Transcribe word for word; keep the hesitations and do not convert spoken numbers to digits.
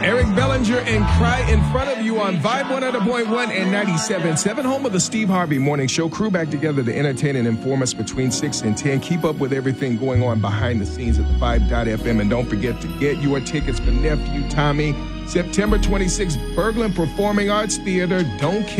Eric Bellinger and Cry in front of you on Vibe one hundred point one and ninety-seven point seven, home of the Steve Harvey Morning Show. Crew back together to entertain and inform us between six and ten. Keep up with everything going on behind the scenes at the vibe dot f m. And don't forget to get your tickets for Nephew Tommy, September twenty-sixth, Berglund Performing Arts Theater. Don't cancel.